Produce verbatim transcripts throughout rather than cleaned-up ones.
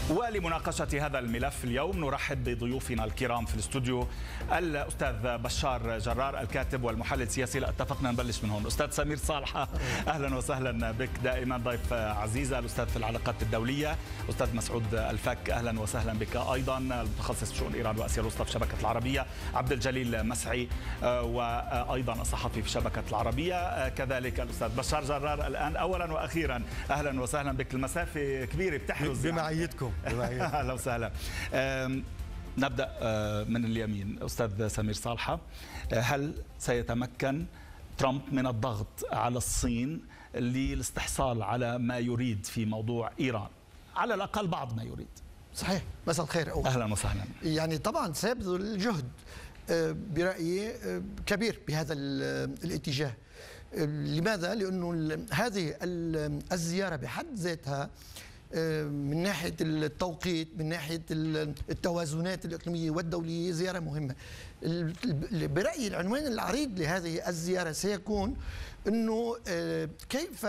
ولمناقشة هذا الملف اليوم نرحب بضيوفنا الكرام في الاستوديو الأستاذ بشار جرار الكاتب والمحلل السياسي. لا اتفقنا نبلش من هون. أستاذ سمير صالحة أهلا وسهلا بك، دائما ضيف عزيزة. الأستاذ في العلاقات الدولية أستاذ مسعود الفك أهلا وسهلا بك أيضا، المتخصص بشؤون إيران وآسيا الوسطى في شبكة العربية. عبد الجليل مسعي وأيضا الصحفي في شبكة العربية، كذلك الأستاذ بشار جرار. الآن أولا وأخيرا أهلا وسهلا بك، المسافة كبيرة بتحرز بمعيتكم. اهلا وسهلا. نبدا من اليمين، استاذ سمير صالحه، هل سيتمكن ترامب من الضغط على الصين للاستحصال على ما يريد في موضوع ايران، على الاقل بعض ما يريد؟ صحيح، مساء الخير. أول. اهلا وسهلا. يعني طبعا سيبذل جهد برايي كبير بهذا الاتجاه. لماذا؟ لانه هذه الزياره بحد ذاتها من ناحية التوقيت، من ناحية التوازنات الإقليمية والدولية، زيارة مهمة. برأيي العنوان العريض لهذه الزيارة سيكون أنه كيف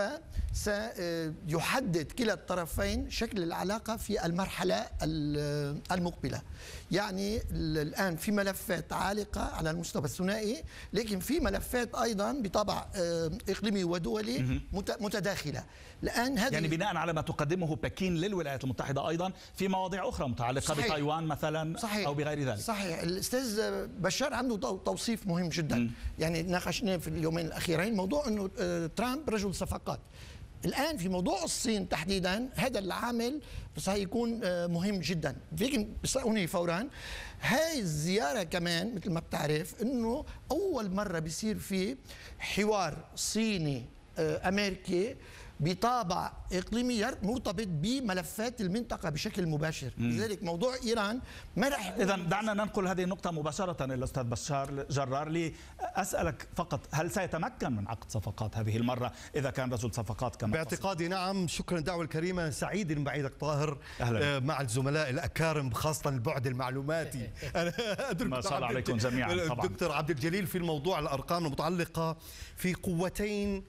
سيحدد كلا الطرفين شكل العلاقة في المرحلة المقبلة. يعني الآن في ملفات عالقة على المستوى الثنائي، لكن في ملفات أيضا بطبع إقليمي ودولي متداخلة. الآن هذه يعني بناء على ما تقدمه بكين للولايات المتحدة أيضا في مواضيع أخرى متعلقة بتايوان مثلا. صحيح. أو بغير ذلك. صحيح. الأستاذ بشار عنده توصيف مهم جدا. م. يعني ناقشناه في اليومين الأخيرين موضوع أنه ترامب رجل صفقات. الآن في موضوع الصين تحديدا هذا العامل سيكون مهم جدا. لكن بيسألوني فورا، هاي الزيارة كمان مثل ما بتعرف أنه أول مرة بيصير في حوار صيني أمريكي بطابع إقليمي مرتبط بملفات المنطقة بشكل مباشر. لذلك موضوع إيران ما راح. إذا دعنا ننقل هذه النقطة مباشرة إلى الأستاذ بشار جرار لأسألك فقط، هل سيتمكن من عقد صفقات هذه المرة إذا كان رجل صفقات كما؟ باعتقادي نعم. شكرا الدعوة الكريمة، سعيد بعيدك طاهر. أهلا. مع الزملاء الأكارم، خاصة البعد المعلوماتي. أنا ما شاء الله عليكم جميعا. طبعا الدكتور عبد الجليل في الموضوع الأرقام المتعلقة في قوتين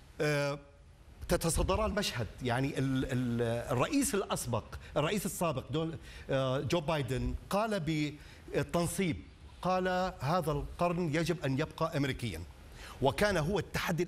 تتصدر المشهد. يعني الرئيس الأسبق الرئيس السابق جو بايدن قال بالتنصيب، قال هذا القرن يجب أن يبقى أمريكيا، وكان هو التحدي